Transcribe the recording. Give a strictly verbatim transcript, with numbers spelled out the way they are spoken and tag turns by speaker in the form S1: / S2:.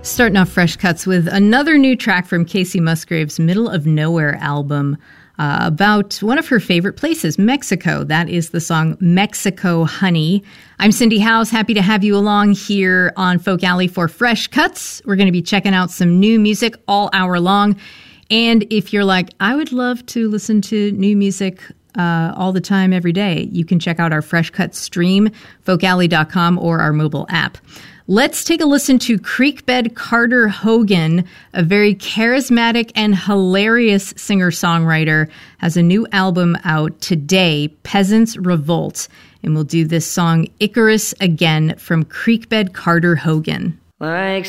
S1: Starting off Fresh Cuts with another new track from Kacey Musgrave's Middle of Nowhere album uh, about one of her favorite places, Mexico. That is the song Mexico Honey. I'm Cindy House, happy to have you along here on Folk Alley for Fresh Cuts. We're going to be checking out some new music all hour long. And if you're like, I would love to listen to new music uh, all the time, every day, you can check out our Fresh Cuts stream, folk alley dot com, or our mobile app. Let's take a listen to Creekbed Carter Hogan, a very charismatic and hilarious singer-songwriter, has a new album out today, Peasants Revolt, and we'll do this song Icarus Again from Creekbed Carter Hogan.
S2: Like